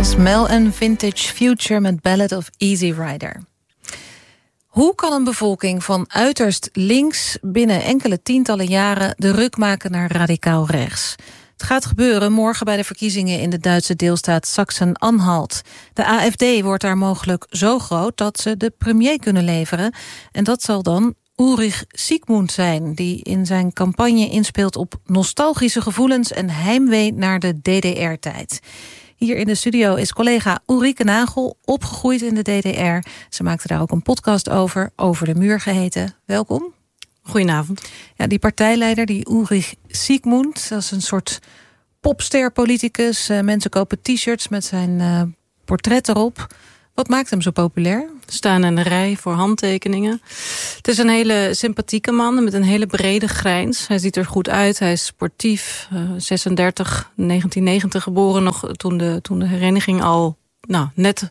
Mel en Vintage Future met Ballad of Easy Rider. Hoe kan een bevolking van uiterst links binnen enkele tientallen jaren de ruk maken naar radicaal rechts? Het gaat gebeuren morgen bij de verkiezingen in de Duitse deelstaat Sachsen-Anhalt. De AfD wordt daar mogelijk zo groot dat ze de premier kunnen leveren. En dat zal dan Ulrich Siegmund zijn, die in zijn campagne inspeelt op nostalgische gevoelens en heimwee naar de DDR-tijd. Hier in de studio is collega Ulrike Nagel, opgegroeid in de DDR. Ze maakte daar ook een podcast over de muur geheten. Welkom. Goedenavond. Ja, die partijleider, die Ulrich Siegmund, dat is een soort popster-politicus. Mensen kopen t-shirts met zijn portret erop. Wat maakt hem zo populair? We staan in een rij voor handtekeningen. Het is een hele sympathieke man met een hele brede grijns. Hij ziet er goed uit, hij is sportief. 36, 1990 geboren, nog toen de hereniging al net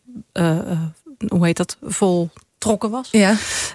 voltrokken was. Ja.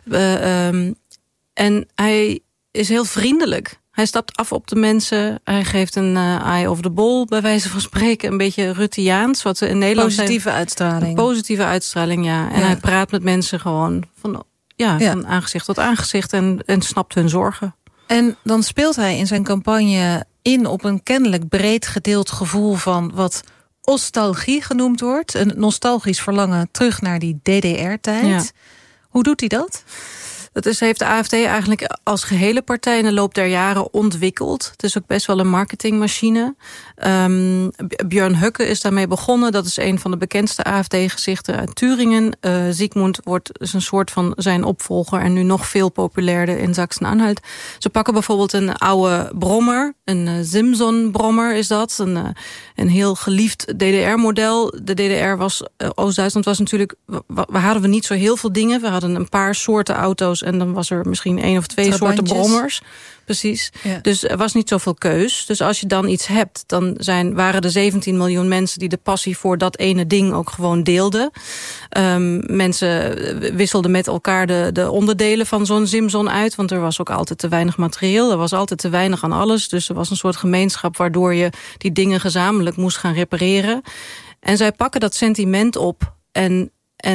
En hij is heel vriendelijk. Hij stapt af op de mensen. Hij geeft een eye over de bol, bij wijze van spreken. Een beetje Rutteaans, wat we in Nederland positieve uitstraling. Een positieve uitstraling, ja. En hij praat met mensen gewoon van aangezicht tot aangezicht en snapt hun zorgen. En dan speelt hij in zijn campagne in op een kennelijk breed gedeeld gevoel van wat nostalgie genoemd wordt. Een nostalgisch verlangen terug naar die DDR-tijd. Ja. Hoe doet hij dat? Dat heeft de AfD eigenlijk als gehele partij in de loop der jaren ontwikkeld. Het is ook best wel een marketingmachine. Björn Höcke is daarmee begonnen. Dat is een van de bekendste AfD-gezichten uit Thüringen. Siegmund is een soort van zijn opvolger en nu nog veel populairder in Sachsen-Anhalt. Ze pakken bijvoorbeeld een oude brommer, een Simson-brommer is dat. Een heel geliefd DDR-model. De DDR Oost-Duitsland was natuurlijk, we hadden niet zo heel veel dingen. We hadden een paar soorten auto's en dan was er misschien 1 of 2 soorten brommers. Precies. Ja. Dus er was niet zoveel keus. Dus als je dan iets hebt, dan waren er 17 miljoen mensen die de passie voor dat ene ding ook gewoon deelden. Mensen wisselden met elkaar de onderdelen van zo'n Simson uit, want er was ook altijd te weinig materieel. Er was altijd te weinig aan alles. Dus er was een soort gemeenschap waardoor je die dingen gezamenlijk moest gaan repareren. En zij pakken dat sentiment op en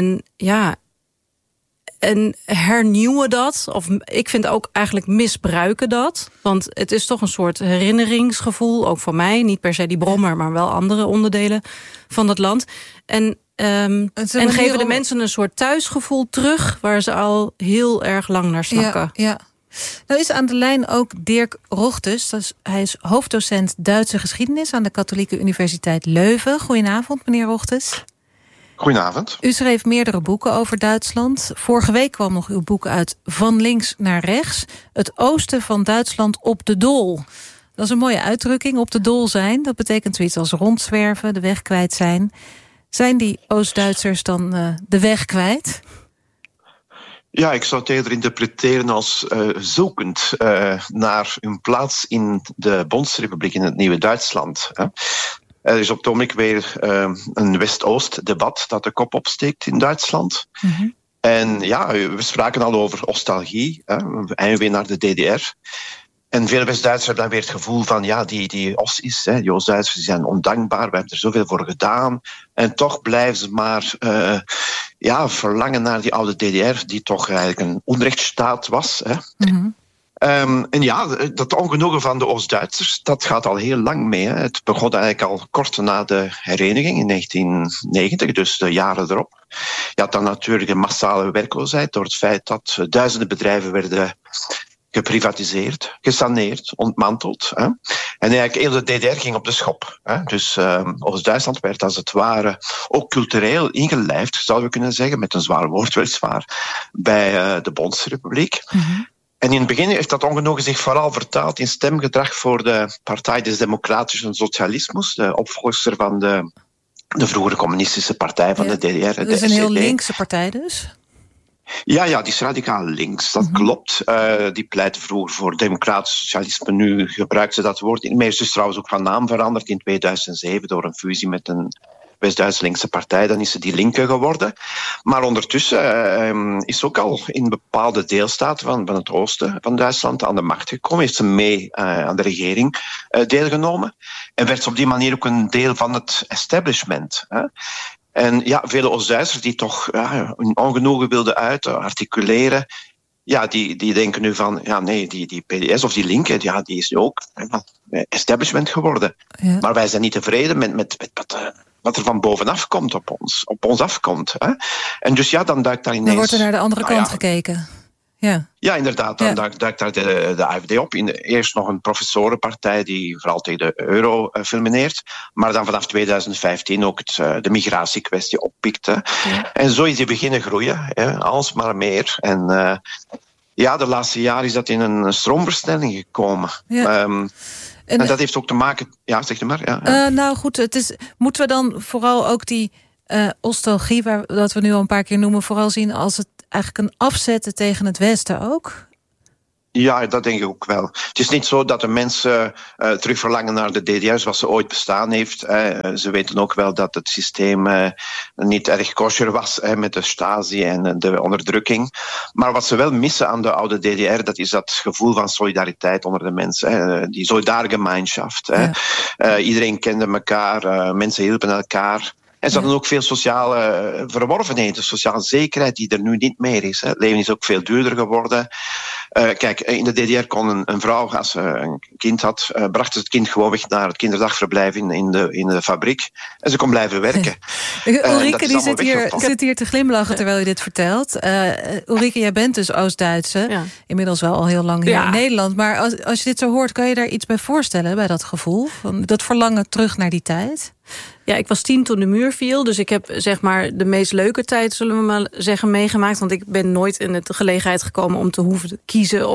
hernieuwen dat. Of ik vind ook eigenlijk misbruiken dat. Want het is toch een soort herinneringsgevoel. Ook voor mij. Niet per se die brommer, maar wel andere onderdelen van het land. En geven de mensen een soort thuisgevoel terug, waar ze al heel erg lang naar snakken. Ja. Nou is aan de lijn ook Dirk Rochtes. Hij is hoofddocent Duitse geschiedenis aan de Katholieke Universiteit Leuven. Goedenavond, meneer Rochtes. Goedenavond. U schreef meerdere boeken over Duitsland. Vorige week kwam nog uw boek uit Van links naar rechts. Het oosten van Duitsland op de Dol. Dat is een mooie uitdrukking, op de Dol zijn. Dat betekent zoiets als rondzwerven, de weg kwijt zijn. Zijn die Oost-Duitsers dan de weg kwijt? Ja, ik zou het eerder interpreteren als zoekend naar hun plaats in de Bondsrepubliek, in het nieuwe Duitsland. Er is op het ogenblik weer een West-Oost-debat dat de kop opsteekt in Duitsland. Mm-hmm. En ja, we spraken al over nostalgie, en weer naar de DDR. En veel West-Duitsers hebben dan weer het gevoel van, ja, die Ossis, die Oost-Duitsers, die zijn ondankbaar, we hebben er zoveel voor gedaan. En toch blijven ze maar verlangen naar die oude DDR, die toch eigenlijk een onrechtsstaat was. Mm-hmm. En ja, dat ongenoegen van de Oost-Duitsers, dat gaat al heel lang mee. Het begon eigenlijk al kort na de hereniging in 1990, dus de jaren erop. Je had dan natuurlijk een massale werkloosheid door het feit dat duizenden bedrijven werden geprivatiseerd, gesaneerd, ontmanteld. En eigenlijk heel de DDR ging op de schop. Dus Oost-Duitsland werd als het ware ook cultureel ingelijfd, zouden we kunnen zeggen, met een zwaar woord weliswaar, bij de Bondsrepubliek. Mm-hmm. En in het begin heeft dat ongenoegen zich vooral vertaald in stemgedrag voor de Partij des Democratischen Socialismus, de opvolger van de vroegere communistische partij van de DDR. Dat is een heel linkse partij dus? Ja, die is radicaal links, dat klopt. Die pleit vroeger voor democratisch socialisme. Nu gebruikt ze dat woord niet meer. Ze is trouwens ook van naam veranderd in 2007 door een fusie met een West-Duitse linkse partij, dan is ze die linker geworden. Maar ondertussen is ze ook al in bepaalde deelstaten van het oosten van Duitsland aan de macht gekomen. Heeft ze mee aan de regering deelgenomen. En werd ze op die manier ook een deel van het establishment. En ja, vele Oost-Duitsers die toch hun ongenoegen wilden uiten, articuleren. Ja, die denken nu van, ja nee, die PDS of die linken, ja, die is nu ook establishment geworden. Ja. Maar wij zijn niet tevreden met wat er van bovenaf komt op ons afkomt. Hè? En dus ja, dan duikt daar ineens... Dan wordt er naar de andere kant gekeken. Ja, inderdaad. Dan duikt daar de AfD op. Eerst nog een professorenpartij die vooral tegen de euro fulmineert. Maar dan vanaf 2015 ook de migratiekwestie oppikte. Ja. En zo is die beginnen groeien. Alsmaar meer. En de laatste jaren is dat in een stroomversnelling gekomen. Ja. En dat heeft ook te maken... Ja, zeg maar. Ja. Nou goed, moeten we dan vooral ook die nostalgie, dat we nu al een paar keer noemen, vooral zien als het eigenlijk een afzetten tegen het Westen ook? Ja, dat denk ik ook wel. Het is niet zo dat de mensen terug verlangen naar de DDR zoals ze ooit bestaan heeft. Ze weten ook wel dat het systeem niet erg kosher was met de Stasi en de onderdrukking. Maar wat ze wel missen aan de oude DDR, dat is dat gevoel van solidariteit onder de mensen. Die solidargemeinschaft. Ja. Iedereen kende elkaar, mensen hielpen elkaar. En ze hadden ook veel sociale verworvenheden, sociale zekerheid die er nu niet meer is. Het leven is ook veel duurder geworden. Kijk, in de DDR kon een vrouw, als ze een kind had, bracht ze het kind gewoon weg naar het kinderdagverblijf in de fabriek. En ze kon blijven werken. Ulrike die zit hier te glimlachen terwijl je dit vertelt. Ulrike, jij bent dus Oost-Duitse. Ja. Inmiddels wel al heel lang hier in Nederland. Maar als je dit zo hoort, kan je daar iets bij voorstellen, bij dat gevoel? Van dat verlangen terug naar die tijd? Ja, ik was 10 toen de muur viel. Dus ik heb zeg maar de meest leuke tijd, zullen we maar zeggen, meegemaakt. Want ik ben nooit in de gelegenheid gekomen om te hoeven kiezen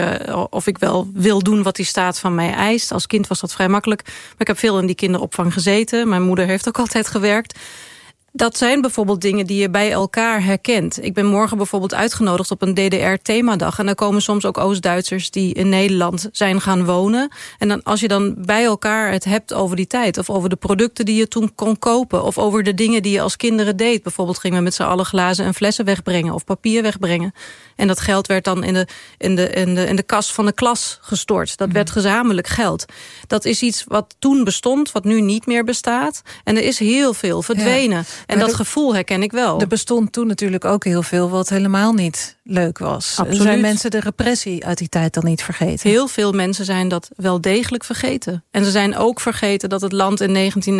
of ik wel wil doen wat die staat van mij eist. Als kind was dat vrij makkelijk. Maar ik heb veel in die kinderopvang gezeten. Mijn moeder heeft ook altijd gewerkt. Dat zijn bijvoorbeeld dingen die je bij elkaar herkent. Ik ben morgen bijvoorbeeld uitgenodigd op een DDR-themadag. En daar komen soms ook Oost-Duitsers die in Nederland zijn gaan wonen. En dan, als je dan bij elkaar het hebt over die tijd, of over de producten die je toen kon kopen, of over de dingen die je als kinderen deed. Bijvoorbeeld gingen we met z'n allen glazen en flessen wegbrengen of papier wegbrengen. En dat geld werd dan in de kas van de klas gestort. Dat werd gezamenlijk geld. Dat is iets wat toen bestond, wat nu niet meer bestaat. En er is heel veel verdwenen. Ja. En dat gevoel herken ik wel. Er bestond toen natuurlijk ook heel veel wat helemaal niet leuk was. Absoluut. Zijn mensen de repressie uit die tijd dan niet vergeten? Heel veel mensen zijn dat wel degelijk vergeten. En ze zijn ook vergeten dat het land in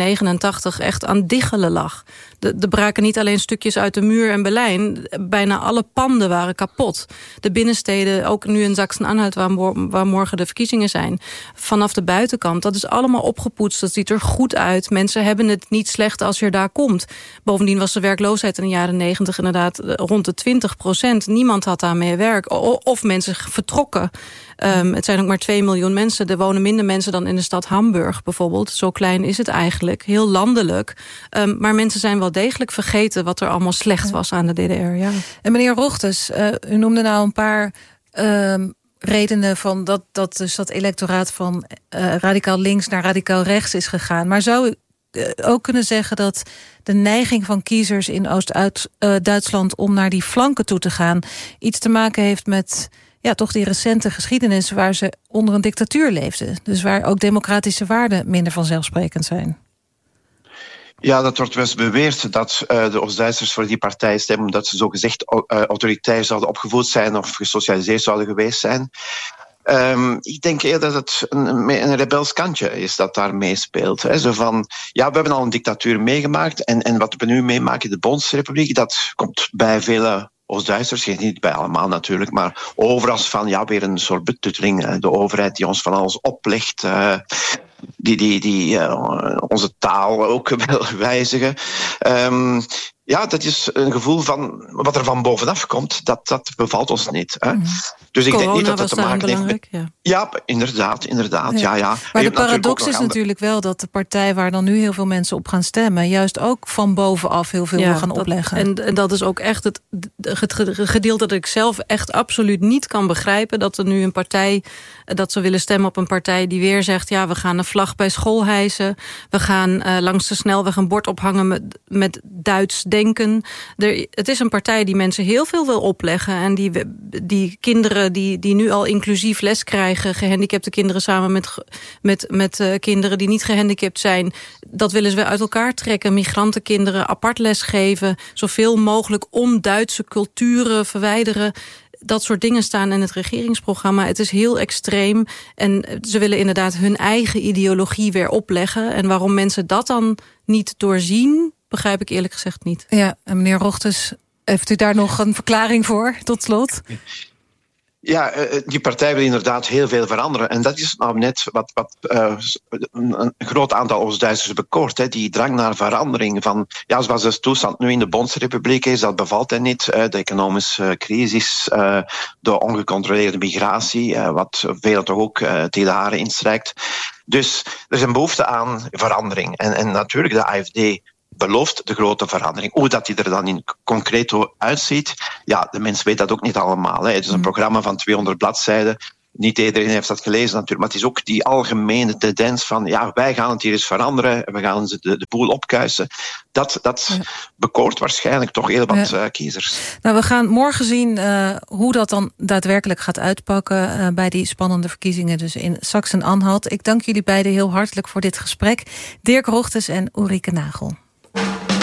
1989 echt aan diggelen lag. Er braken niet alleen stukjes uit de muur en Berlijn. Bijna alle panden waren kapot. De binnensteden, ook nu in Sachsen-Anhalt, waar morgen de verkiezingen zijn, vanaf de buitenkant, dat is allemaal opgepoetst. Dat ziet er goed uit. Mensen hebben het niet slecht als je daar komt. Bovendien was de werkloosheid in de jaren 90 inderdaad rond de 20%. Niemand had daarmee werk. Of mensen vertrokken. Het zijn ook maar 2 miljoen mensen. Er wonen minder mensen dan in de stad Hamburg bijvoorbeeld. Zo klein is het eigenlijk. Heel landelijk. Maar mensen zijn wel degelijk vergeten wat er allemaal slecht was aan de DDR. Ja. En meneer Rochters, u noemde nou een paar redenen van dat electoraat van radicaal links naar radicaal rechts is gegaan. Maar zou u ook kunnen zeggen dat de neiging van kiezers in Oost-Duitsland om naar die flanken toe te gaan iets te maken heeft met toch die recente geschiedenis waar ze onder een dictatuur leefden. Dus waar ook democratische waarden minder vanzelfsprekend zijn. Ja, dat wordt wel eens beweerd dat de Oost-Duitsers voor die partij stemmen omdat ze zogezegd autoritair zouden opgevoed zijn of gesocialiseerd zouden geweest zijn. Ik denk eerder dat het een rebels kantje is dat daar meespeelt. Zo van, we hebben al een dictatuur meegemaakt en wat we nu meemaken in de Bondsrepubliek, dat komt bij vele Oost-Duitsers, niet bij allemaal natuurlijk, maar over als van weer een soort betutteling. De overheid die ons van alles oplegt, die onze taal ook wil wijzigen. Ja, dat is een gevoel van wat er van bovenaf komt, dat bevalt ons niet. Hè? Dus ik denk niet dat het te maken heeft met... Ja, inderdaad. Ja. Maar de paradox is natuurlijk wel dat de partij waar dan nu heel veel mensen op gaan stemmen, juist ook van bovenaf heel veel wil gaan opleggen. En dat is ook echt het gedeelte dat ik zelf echt absoluut niet kan begrijpen, dat er nu een partij, dat ze willen stemmen op een partij die weer zegt, ja, we gaan een vlag bij school hijsen, we gaan langs de snelweg een bord ophangen met Duits denken. Het is een partij die mensen heel veel wil opleggen en die kinderen die nu al inclusief les krijgen, gehandicapte kinderen samen met kinderen die niet gehandicapt zijn, dat willen ze weer uit elkaar trekken. Migrantenkinderen apart lesgeven, zoveel mogelijk on-Duitse culturen verwijderen. Dat soort dingen staan in het regeringsprogramma. Het is heel extreem en ze willen inderdaad hun eigen ideologie weer opleggen. En waarom mensen dat dan niet doorzien, begrijp ik eerlijk gezegd niet. Ja, en meneer Rochters, heeft u daar nog een verklaring voor, tot slot? Ja, die partij wil inderdaad heel veel veranderen. En dat is nou net wat een groot aantal Oost-Duitsers bekoort. Hè. Die drang naar verandering. Van, ja, zoals de toestand nu in de Bondsrepubliek is, dat bevalt hen niet. De economische crisis, de ongecontroleerde migratie, wat velen toch ook tegen de haren instrijkt. Dus er is een behoefte aan verandering. En natuurlijk, de AfD belooft de grote verandering. Hoe dat die er dan in concreto uitziet, ja, de mens weet dat ook niet allemaal. Hè. Het is een programma van 200 bladzijden. Niet iedereen heeft dat gelezen natuurlijk, maar het is ook die algemene tendens van, ja, wij gaan het hier eens veranderen, we gaan de boel opkuisen. Dat bekoort waarschijnlijk toch heel wat kiezers. Nou, we gaan morgen zien hoe dat dan daadwerkelijk gaat uitpakken bij die spannende verkiezingen dus in Sachsen-Anhalt. Ik dank jullie beiden heel hartelijk voor dit gesprek. Dirk Rochters en Ulrike Nagel.